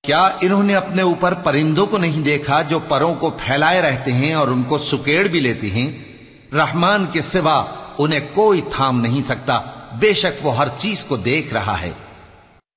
क्या इन्होंने अपने ऊपर परिंदों को नहीं देखा जो परों को फैलाए रहते हैं और उनको सुकेड़ भी लेते हैं? रहमान के सिवा उन्हें कोई थाम नहीं सकता। बेशक वो हर चीज को देख रहा है।